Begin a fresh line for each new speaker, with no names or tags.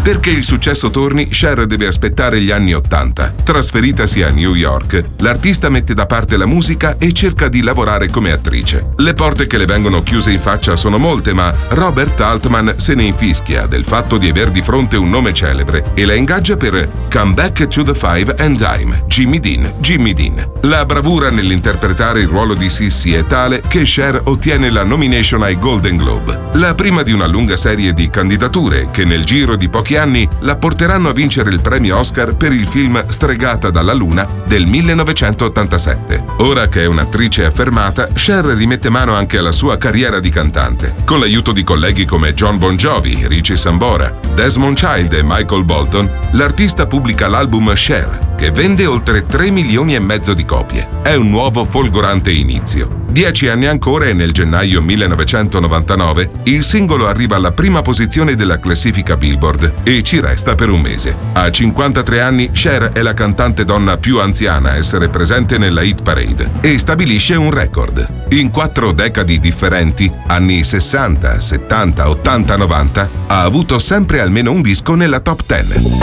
Perché il successo torni, Cher deve aspettare gli anni '80. Trasferitasi a New York, l'artista mette da parte la musica e cerca di lavorare come attrice. Le porte che le vengono chiuse in faccia sono molte, ma Robert Altman se ne infischia del fatto di aver di fronte un nome celebre e la ingaggia per Come Back to the Five and Dime, Jimmy Dean. La bravura nell'interpretare il ruolo di Sissy è tale che Cher ottiene la nomination ai Golden Globe, la prima di una lunga serie di candidature che nel giro di pochi anni la porteranno a vincere il premio Oscar per il film Stregata dalla Luna del 1987. Ora che è un'attrice affermata, Cher rimette mano anche alla sua carriera di cantante. Con l'aiuto di colleghi come John Bon Jovi, Richie Sambora, Desmond Child e Michael Bolton, l'artista pubblica l'album Cher, che vende oltre 3 milioni e mezzo di copie. È un nuovo folgorante inizio. 10 anni ancora e nel gennaio 1999 il singolo arriva alla prima posizione della classifica Billboard e ci resta per un mese. A 53 anni Cher è la cantante donna più anziana a essere presente nella hit parade e stabilisce un record. In 4 decadi differenti, anni 60, 70, 80, 90, ha avuto sempre almeno un disco nella top 10.